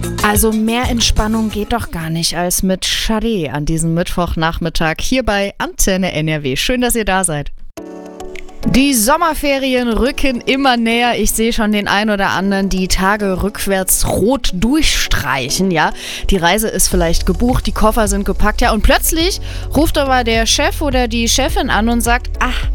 Also mehr Entspannung geht doch gar nicht als mit Charé an diesem Mittwochnachmittag hier bei Antenne NRW. Schön, dass ihr da seid. Die Sommerferien rücken immer näher. Ich sehe schon den einen oder anderen die Tage rückwärts rot durchstreichen, ja. Die Reise ist vielleicht gebucht, die Koffer sind gepackt, ja. Und plötzlich ruft aber der Chef oder die Chefin an und sagt,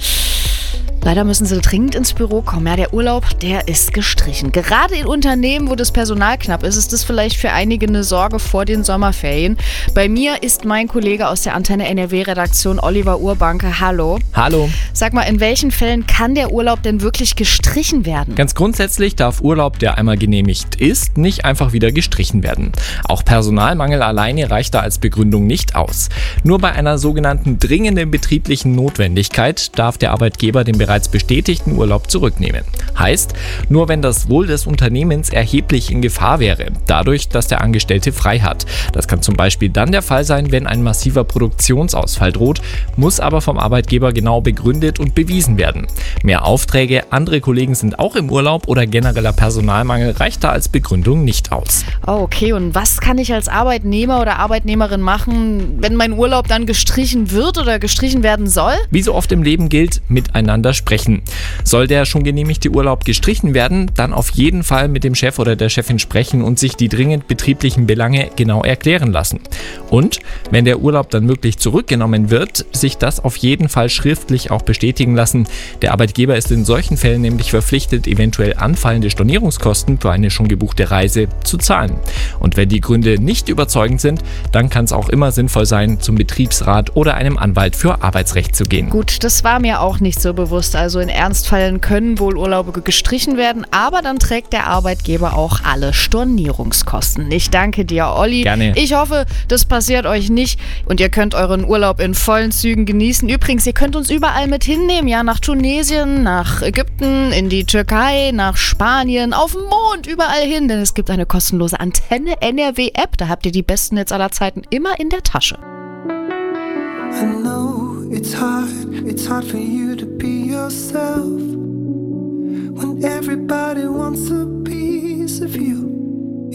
leider müssen Sie dringend ins Büro kommen. Ja, der Urlaub, der ist gestrichen. Gerade in Unternehmen, wo das Personal knapp ist, ist das vielleicht für einige eine Sorge vor den Sommerferien. Bei mir ist mein Kollege aus der Antenne NRW-Redaktion, Oliver Urbanke. Hallo. Hallo. Sag mal, in welchen Fällen kann der Urlaub denn wirklich gestrichen werden? Ganz grundsätzlich darf Urlaub, der einmal genehmigt ist, nicht einfach wieder gestrichen werden. Auch Personalmangel alleine reicht da als Begründung nicht aus. Nur bei einer sogenannten dringenden betrieblichen Notwendigkeit darf der Arbeitgeber den bereits bestätigten Urlaub zurücknehmen. Heißt, nur wenn das Wohl des Unternehmens erheblich in Gefahr wäre, dadurch, dass der Angestellte frei hat. Das kann zum Beispiel dann der Fall sein, wenn ein massiver Produktionsausfall droht, muss aber vom Arbeitgeber genau begründet und bewiesen werden. Mehr Aufträge, andere Kollegen sind auch im Urlaub oder genereller Personalmangel reicht da als Begründung nicht aus. Oh, okay, und was kann ich als Arbeitnehmer oder Arbeitnehmerin machen, wenn mein Urlaub dann gestrichen wird oder gestrichen werden soll? Wie so oft im Leben gilt, miteinander sprechen. Soll der schon genehmigte Urlaub gestrichen werden, dann auf jeden Fall mit dem Chef oder der Chefin sprechen und sich die dringend betrieblichen Belange genau erklären lassen. Und wenn der Urlaub dann wirklich zurückgenommen wird, sich das auf jeden Fall schriftlich auch bestätigen lassen. Der Arbeitgeber ist in solchen Fällen nämlich verpflichtet, eventuell anfallende Stornierungskosten für eine schon gebuchte Reise zu zahlen. Und wenn die Gründe nicht überzeugend sind, dann kann es auch immer sinnvoll sein, zum Betriebsrat oder einem Anwalt für Arbeitsrecht zu gehen. Gut, das war mir auch nicht so bewusst. Also in Ernstfällen können wohl Urlaube gestrichen werden, aber dann trägt der Arbeitgeber auch alle Stornierungskosten. Ich danke dir, Olli. Gerne. Ich hoffe, das passiert euch nicht und ihr könnt euren Urlaub in vollen Zügen genießen. Übrigens, ihr könnt uns überall mit hinnehmen, ja, nach Tunesien, nach Ägypten, in die Türkei, nach Spanien, auf den Mond, überall hin, denn es gibt eine kostenlose Antenne NRW App. Da habt ihr die besten Netz aller Zeiten immer in der Tasche. I know it's hard for you to be yourself when everybody wants a piece of you.